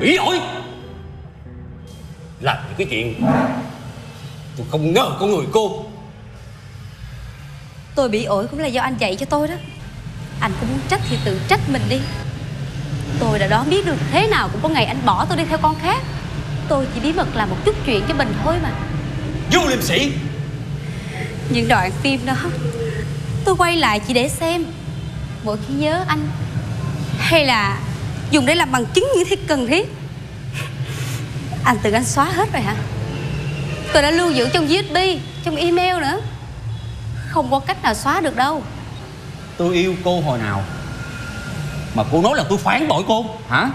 Bị ổi. Làm những cái chuyện tôi không ngờ con người cô. Tôi bị ổi cũng là do anh dạy cho tôi đó. Anh có muốn trách thì tự trách mình đi. Tôi đã đoán biết được thế nào cũng có ngày anh bỏ tôi đi theo con khác. Tôi chỉ bí mật làm một chút chuyện cho mình thôi mà. Vô liêm sĩ. Những đoạn phim đó tôi quay lại chỉ để xem mỗi khi nhớ anh, hay là dùng để làm bằng chứng những thứ cần thiết. Anh tự anh xóa hết rồi hả? Tôi đã lưu giữ trong USB, trong email nữa. Không có cách nào xóa được đâu. Tôi yêu cô hồi nào mà cô nói là tôi phản bội cô hả?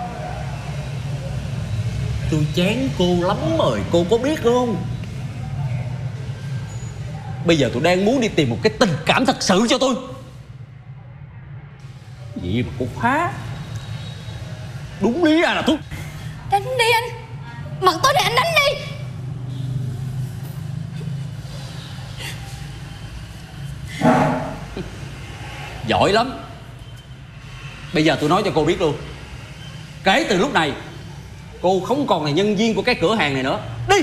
Tôi chán cô lắm rồi, cô có biết không? Bây giờ tôi đang muốn đi tìm một cái tình cảm thật sự cho tôi. Vậy mà cô phá. Đúng lý ra là tôi Đánh đi anh. Mặt tôi để anh đánh đi. giỏi lắm. Bây giờ tôi nói cho cô biết luôn, kể từ lúc này cô không còn là nhân viên của cái cửa hàng này nữa. Đi.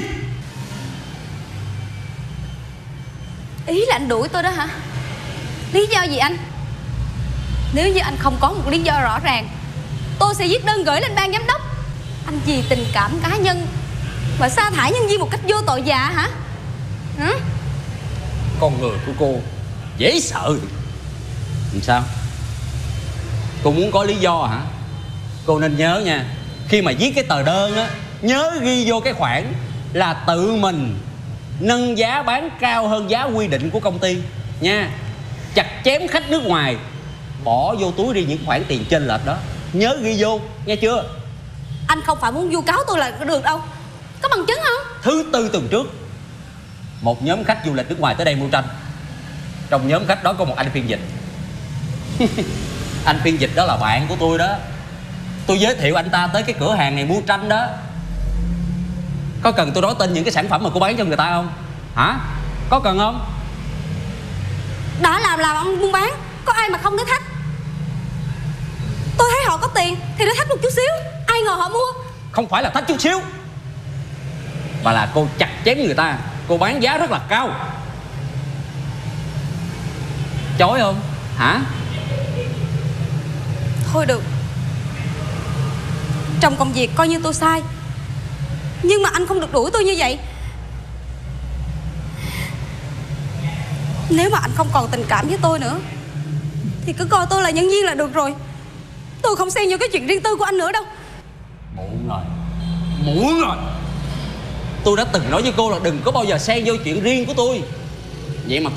Ý là anh đuổi tôi đó hả? Lý do gì anh? Nếu như anh không có một lý do rõ ràng, tôi sẽ viết đơn gửi lên ban giám đốc. Anh vì tình cảm cá nhân mà sa thải nhân viên một cách vô tội vạ hả? Hả? Con người của cô dễ sợ. Làm sao? Cô muốn có lý do hả? Cô nên nhớ nha, khi mà viết cái tờ đơn á, nhớ ghi vô cái khoản là tự mình nâng giá bán cao hơn giá quy định của công ty nha. Chặt chém khách nước ngoài, bỏ vô túi đi những khoản tiền chênh lệch đó. Nhớ ghi vô, nghe chưa? Anh không phải muốn vu cáo tôi là được đâu. Có bằng chứng không? Thứ tư tuần trước, một nhóm khách du lịch nước ngoài tới đây mua tranh. Trong nhóm khách đó có một anh phiên dịch. Anh phiên dịch đó là bạn của tôi đó. Tôi giới thiệu anh ta tới cái cửa hàng này mua tranh đó. Có cần tôi nói tên những cái sản phẩm mà cô bán cho người ta không? Hả? Có cần không? Đã làm ông buôn bán, có ai mà không tới thách. Tôi thấy họ có tiền thì nó thách một chút xíu. Ai ngờ họ mua. Không phải là thách chút xíu, mà là cô chặt chém người ta. Cô bán giá rất là cao. Chối không? Hả? Thôi được. Trong công việc coi như tôi sai, nhưng mà anh không được đuổi tôi như vậy. Nếu mà anh không còn tình cảm với tôi nữa thì cứ coi tôi là nhân viên là được rồi. Tôi không xen vô cái chuyện riêng tư của anh nữa đâu. Muộn rồi. Muộn rồi. Tôi đã từng nói với cô là đừng có bao giờ xen vô chuyện riêng của tôi. Vậy mà